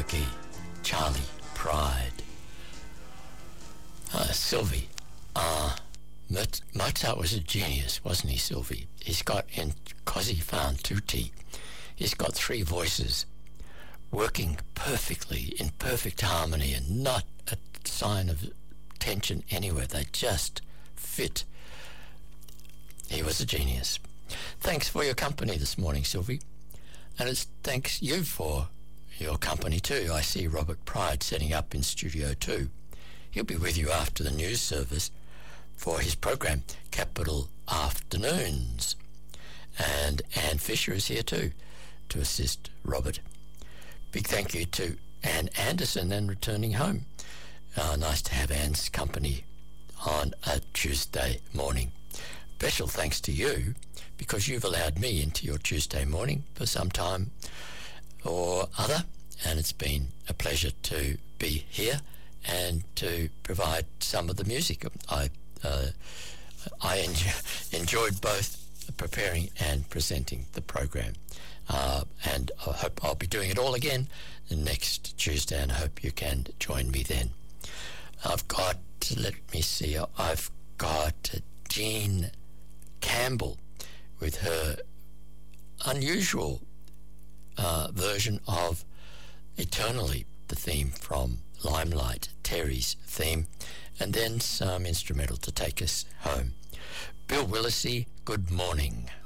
Kentucky, Charlie Pride. Sylvie, Mozart was a genius, wasn't he, Sylvie? He's got, in Così fan tutti, he's got three voices working perfectly, in perfect harmony, and not a sign of tension anywhere. They just fit. He was a genius. Thanks for your company this morning, Sylvie. And it's thanks you for your company too. I see Robert Pride setting up in Studio 2. He'll be with you after the news service for his program, Capital Afternoons. And Anne Fisher is here too to assist Robert. Big thank you to Anne Anderson and returning home. Nice to have Anne's company on a Tuesday morning. Special thanks to you because you've allowed me into your Tuesday morning for some time or other, and it's been a pleasure to be here and to provide some of the music. I enjoyed both preparing and presenting the program, and I hope I'll be doing it all again next Tuesday, and I hope you can join me then. I've got Jean Campbell with her unusual version of Eternally, the theme from Limelight, Terry's theme, and then some instrumental to take us home. Bill Willissey, good morning.